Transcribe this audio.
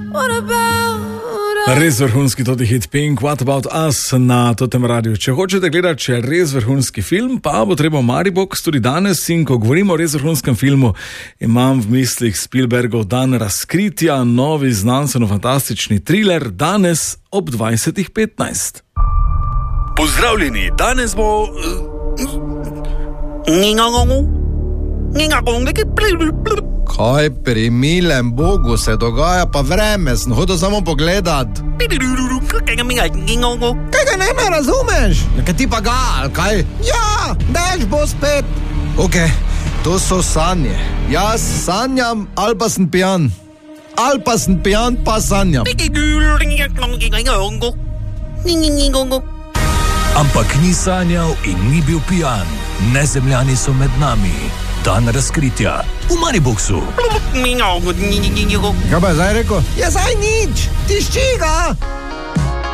Res vrhunski tudi hit Pink, What About Us na Totem radiju. Če hočete gledati res vrhunski film, pa bo treba Maribox tudi danes. In ko govorimo o res vrhunskem filmu, imam v mislih Spielbergov Dan razkritja, novi znanstveno-fantastični thriller, danes ob 20:15. Pozdravljeni, danes bo... Kaj pri milem Bogu se dogaja, pa vreme, sem hodil samo pogledat. Kaj ga ne me razumeš? Kaj ti pa ga, ali kaj? Ja, dež bo spet. Okej, to so sanje. Jaz sanjam, ali pa sem pijan. Ali pa sem pijan, pa sanjam. Ampak ni sanjal in ni bil pijan. Nezemljani so med nami. Dan razkritja v Mariboxu. Kaj pa je zdaj rekel? Je zdaj nič, tišči ga.